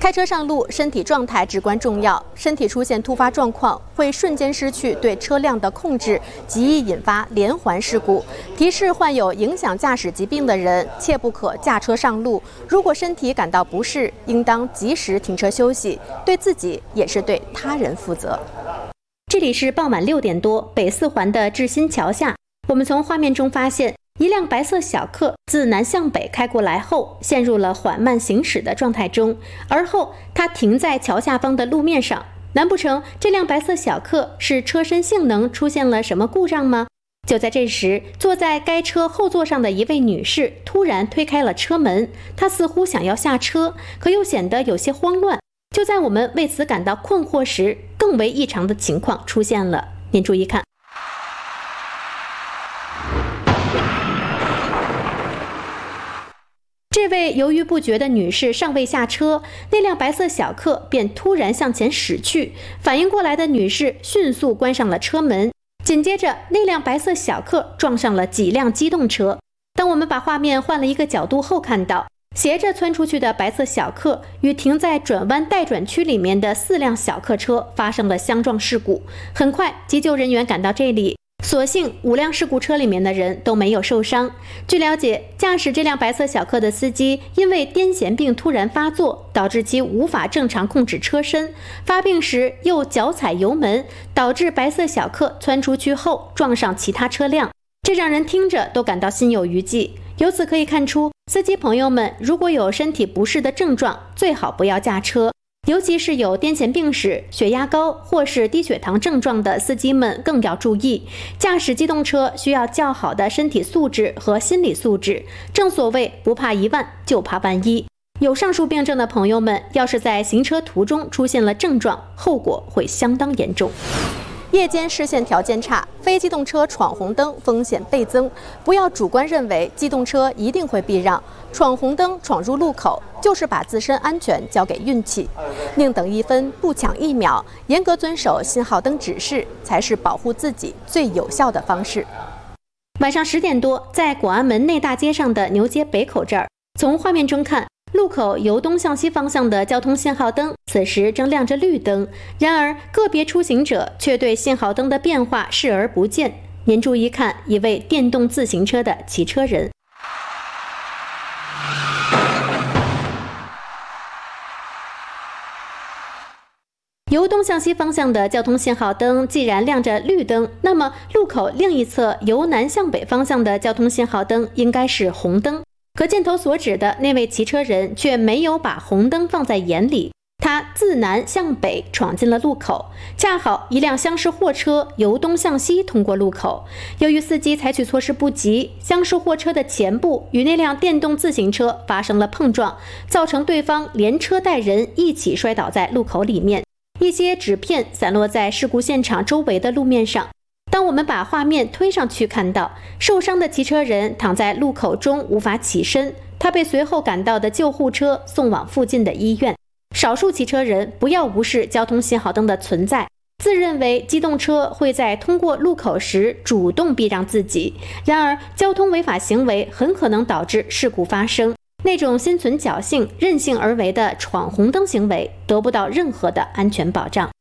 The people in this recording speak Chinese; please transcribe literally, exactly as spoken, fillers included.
开车上路，身体状态至关重要。身体出现突发状况，会瞬间失去对车辆的控制，极易引发连环事故。提示患有影响驾驶疾病的人，切不可驾车上路。如果身体感到不适，应当及时停车休息，对自己也是对他人负责。这里是傍晚六点多，北四环的志新桥下，我们从画面中发现，一辆白色小客自南向北开过来后，陷入了缓慢行驶的状态中，而后它停在桥下方的路面上。难不成这辆白色小客是车身性能出现了什么故障吗？就在这时，坐在该车后座上的一位女士突然推开了车门，她似乎想要下车，可又显得有些慌乱。就在我们为此感到困惑时，更为异常的情况出现了。您注意看，这位犹豫不决的女士尚未下车，那辆白色小客便突然向前驶去。反应过来的女士迅速关上了车门，紧接着那辆白色小客撞上了几辆机动车。当我们把画面换了一个角度后，看到斜着窜出去的白色小客与停在转弯待转区里面的四辆小客车发生了相撞事故。很快，急救人员赶到这里，所幸五辆事故车里面的人都没有受伤。据了解，驾驶这辆白色小客的司机因为癫痫病突然发作，导致其无法正常控制车身，发病时又脚踩油门，导致白色小客窜出去后撞上其他车辆，这让人听着都感到心有余悸。由此可以看出，司机朋友们如果有身体不适的症状，最好不要驾车。尤其是有癫痫病史、血压高或是低血糖症状的司机们更要注意，驾驶机动车需要较好的身体素质和心理素质。正所谓不怕一万，就怕万一。有上述病症的朋友们，要是在行车途中出现了症状，后果会相当严重。夜间视线条件差，非机动车闯红灯风险倍增。不要主观认为机动车一定会避让，闯红灯闯入路口就是把自身安全交给运气。宁等一分，不抢一秒，严格遵守信号灯指示，才是保护自己最有效的方式。晚上十点多，在广安门内大街上的牛街北口这儿，从画面中看，路口由东向西方向的交通信号灯此时正亮着绿灯，然而个别出行者却对信号灯的变化视而不见。您注意看，一位电动自行车的骑车人。由东向西方向的交通信号灯既然亮着绿灯，那么路口另一侧由南向北方向的交通信号灯应该是红灯。可箭头所指的那位骑车人却没有把红灯放在眼里，他自南向北闯进了路口，恰好一辆厢式货车由东向西通过路口。由于司机采取措施不及，厢式货车的前部与那辆电动自行车发生了碰撞，造成对方连车带人一起摔倒在路口里面，一些纸片散落在事故现场周围的路面上。当我们把画面推上去，看到受伤的骑车人躺在路口中无法起身，他被随后赶到的救护车送往附近的医院。少数骑车人不要无视交通信号灯的存在，自认为机动车会在通过路口时主动避让自己，然而交通违法行为很可能导致事故发生。那种心存侥幸、任性而为的闯红灯行为得不到任何的安全保障。